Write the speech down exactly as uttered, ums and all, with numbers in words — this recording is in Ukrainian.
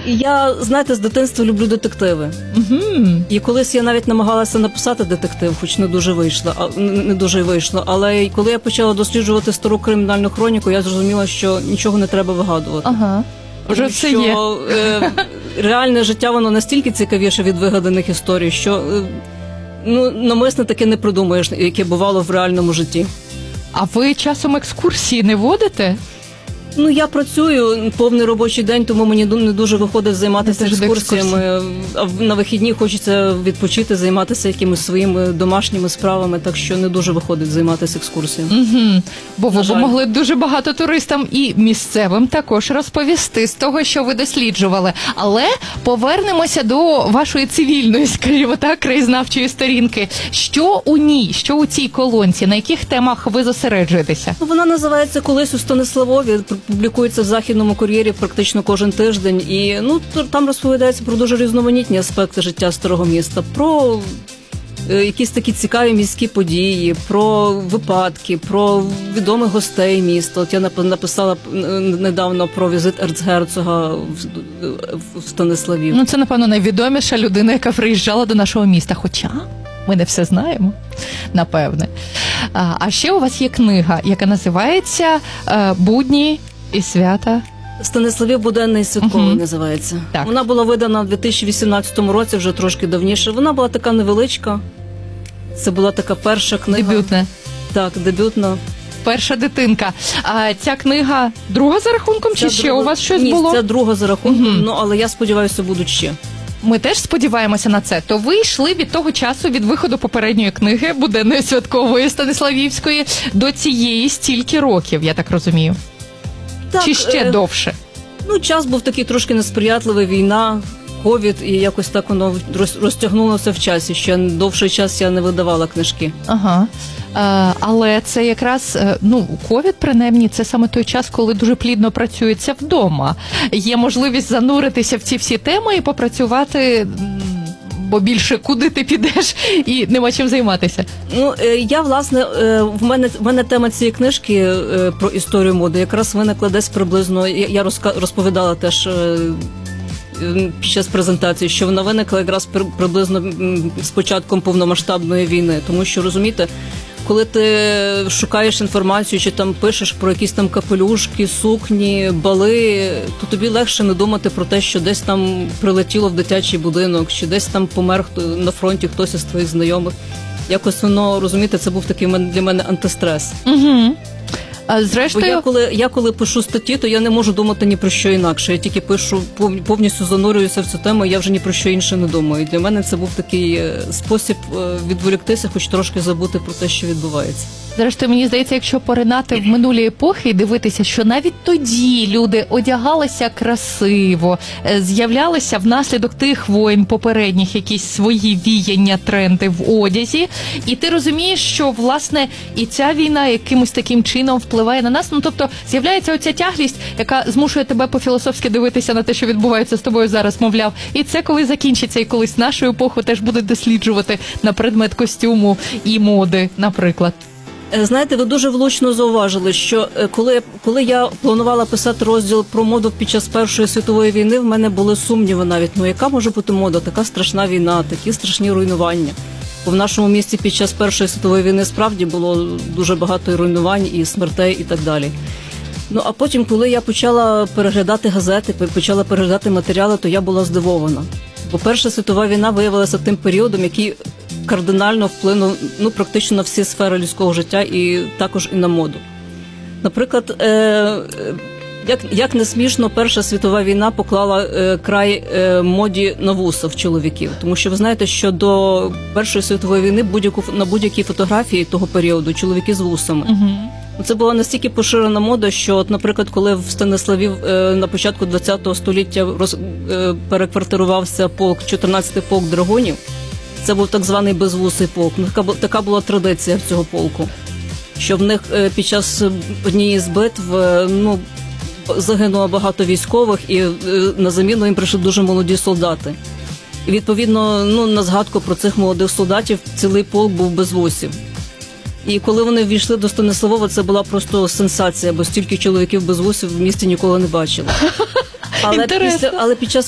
Я, знаєте, з дитинства люблю детективи. Угу. І колись я навіть намагалася написати детектив, хоч не дуже вийшло, а, не дуже вийшло. Але коли я почала досліджувати стару кримінальну хроніку, я зрозуміла, що нічого не треба вигадувати. Ага. Вже все що, є. Е, реальне життя, воно настільки цікавіше від вигаданих історій, що е, ну, намисне таке не придумаєш, яке бувало в реальному житті. А ви часом екскурсії не водите? Ну, я працюю повний робочий день, тому мені не дуже виходить займатися екскурсіями. А на вихідні хочеться відпочити, займатися якимись своїми домашніми справами, так що не дуже виходить займатися екскурсіями. Угу. Бо ви б могли дуже багато туристам і місцевим також розповісти з того, що ви досліджували. Але повернемося до вашої цивільної, скажімо так, краєзнавчої сторінки. Що у ній, що у цій колонці, на яких темах ви зосереджуєтеся? Ну, вона називається «Колись у Станиславові», публікується в Західному кур'єрі практично кожен тиждень. І ну, там розповідається про дуже різноманітні аспекти життя старого міста, про е, якісь такі цікаві міські події, про випадки, про відомих гостей міста. От я написала недавно про візит ерцгерцога в, в Станиславів. Ну, це, напевно, найвідоміша людина, яка приїжджала до нашого міста, хоча ми не все знаємо, напевне. А, а ще у вас є книга, яка називається «Будні і свята». «Станиславів буденний і святковий» угу. називається. Так. Вона була видана в дві тисячі вісімнадцятому році, вже трошки давніше. Вона була така невеличка. Це була така перша книга. Дебютна. Так, дебютна. Перша дитинка. А ця книга друга за рахунком, чи це ще друга... у вас щось Ні, було? Ні, це друга за рахунком, угу. ну, але я сподіваюся, будуть ще. Ми теж сподіваємося на це. То ви йшли від того часу, від виходу попередньої книги, буденної святкової Станиславівської, до цієї стільки років, я так розумію? Так, чи ще е... довше? Ну, час був такий трошки несприятливий, війна, ковід, і якось так воно розтягнулося в часі. Ще довший час я не видавала книжки. Ага. А, але це якраз, ну, ковід, принаймні, це саме той час, коли дуже плідно працюється вдома. Є можливість зануритися в ці всі теми і попрацювати, бо більше куди ти підеш і нема чим займатися. Ну, я, власне, в мене, в мене тема цієї книжки про історію моди якраз виникла десь приблизно, я розповідала теж під час презентації, що вона виникла якраз приблизно з початком повномасштабної війни. Тому що, розумієте, коли ти шукаєш інформацію, чи там пишеш про якісь там капелюшки, сукні, бали, то тобі легше не думати про те, що десь там прилетіло в дитячий будинок, чи десь там помер на фронті хтось із твоїх знайомих. Якось воно, розумієте, це був такий для мене антистрес. Угу. А зрештою... Бо я коли, я коли пишу статті, то я не можу думати ні про що інакше. Я тільки пишу, повністю занурююся в цю тему, і я вже ні про що інше не думаю. І для мене це був такий спосіб відволіктися, хоч трошки забути про те, що відбувається. Зрештою, мені здається, якщо поринати в минулі епохи і дивитися, що навіть тоді люди одягалися красиво, з'являлися внаслідок тих воєн попередніх якісь свої віяння, тренди в одязі, і ти розумієш, що, власне, і ця війна якимось таким чином впливає на нас. Ну, тобто, з'являється оця тяглість, яка змушує тебе по-філософськи дивитися на те, що відбувається з тобою зараз, мовляв, і це коли закінчиться, і колись нашу епоху теж будуть досліджувати на предмет костюму і моди, наприклад. Знаєте, ви дуже влучно зауважили, що коли, коли я планувала писати розділ про моду під час Першої світової війни, в мене були сумніви навіть, ну яка може бути мода, така страшна війна, такі страшні руйнування. Бо в нашому місті під час Першої світової війни справді було дуже багато і руйнувань, і смертей, і так далі. Ну, а потім, коли я почала переглядати газети, почала переглядати матеріали, то я була здивована. Бо Перша світова війна виявилася тим періодом, який кардинально вплинув, ну, практично на всі сфери людського життя і також і на моду. Наприклад, е, як, як не смішно, Перша світова війна поклала е, край е, моді на вуса в чоловіків. Тому що ви знаєте, що до Першої світової війни будь-яку, на будь-якій фотографії того періоду чоловіки з вусами. Угу. Це була настільки поширена мода, що, от, наприклад, коли в Станиславі е, на початку ХХ століття роз, е, переквартирувався полк, чотирнадцятий полк драгунів, це був так званий безвусий полк. Така, така була традиція в цього полку, що в них е, під час однієї з битв е, ну, загинуло багато військових, і е, на заміну їм прийшли дуже молоді солдати. І, відповідно, ну, на згадку про цих молодих солдатів цілий полк був без вусів. І коли вони ввійшли до Станиславова, це була просто сенсація, бо стільки чоловіків без вусів в місті ніколи не бачили. Але, після, але під час